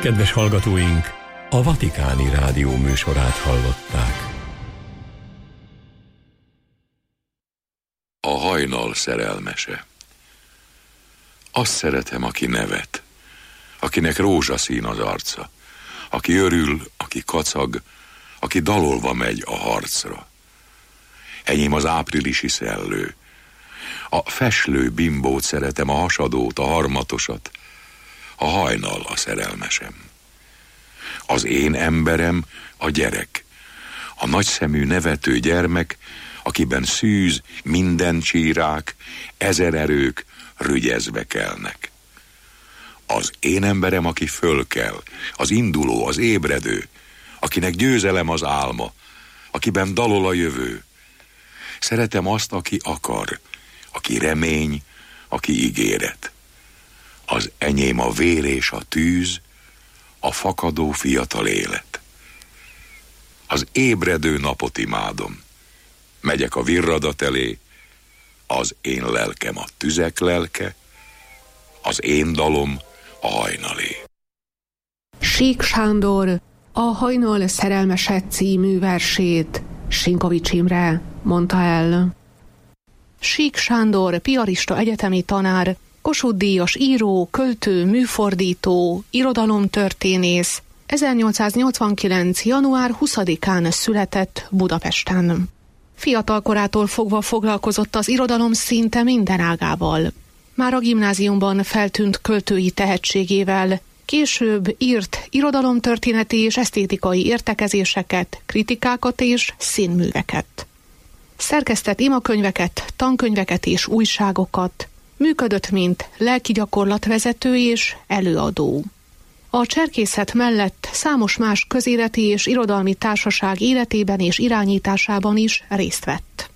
Kedves hallgatóink, a Vatikáni Rádió műsorát hallották. A hajnal szerelmese. Azt szeretem, aki nevet, akinek rózsaszín az arca, aki örül, aki kacag, aki dalolva megy a harcra. Enyém az áprilisi szellő. A feslő bimbót szeretem, a hasadót, a harmatosat. A hajnal a szerelmesem. Az én emberem a gyerek, a nagyszemű nevető gyermek, akiben szűz, minden csírák, ezer erők rügyezve kelnek. Az én emberem, aki fölkel, az induló, az ébredő, akinek győzelem az álma, akiben dalol a jövő. Szeretem azt, aki akar, aki remény, aki ígéret. Az enyém a vér és a tűz, a fakadó fiatal élet. Az ébredő napot imádom. Megyek a virradat elé, az én lelkem a tüzek lelke, az én dalom a hajnalé. Sík Sándor a Hajnal szerelmese című versét Sinkovics Imre mondta el. Sík Sándor piarista egyetemi tanár, Kossuth-díjas író, költő, műfordító, irodalomtörténész, 1889. január 20-án született Budapesten. Fiatal korától fogva foglalkozott az irodalom szinte minden ágával. Már a gimnáziumban feltűnt költői tehetségével, később írt irodalomtörténeti és esztétikai értekezéseket, kritikákat és színműveket. Szerkesztett imakönyveket, tankönyveket és újságokat, működött mint lelkigyakorlatvezető és előadó. A cserkészet mellett számos más közéleti és irodalmi társaság életében és irányításában is részt vett.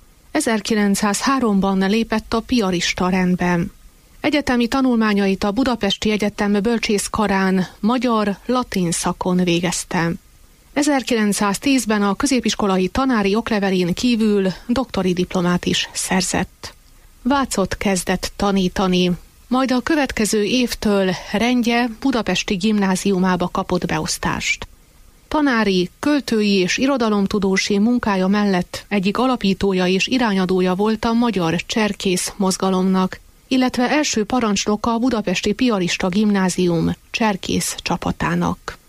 1903-ban lépett a piarista rendbe. Egyetemi tanulmányait a Budapesti Egyetem bölcsészkarán magyar-latin szakon végezte. 1910-ben a középiskolai tanári oklevelén kívül doktori diplomát is szerzett. Vácot kezdett tanítani, majd a következő évtől rendje budapesti gimnáziumába kapott beosztást. Tanári, költői és irodalomtudósi munkája mellett egyik alapítója és irányadója volt a magyar cserkész mozgalomnak, illetve első parancsnoka a budapesti piarista gimnázium cserkész csapatának.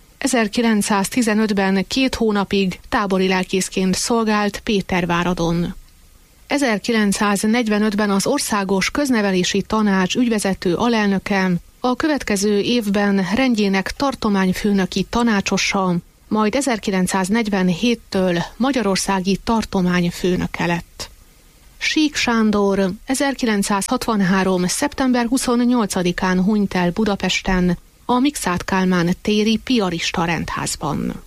1915-ben 2 hónapig tábori lelkészként szolgált Péterváradon. 1945-ben az Országos Köznevelési Tanács ügyvezető alelnöke, a következő évben rendjének tartományfőnöki tanácsosa, majd 1947-től magyarországi tartományfőnöke lett. Sík Sándor 1963. szeptember 28-án hunyt el Budapesten, a Mikszáth Kálmán téri piarista rendházban.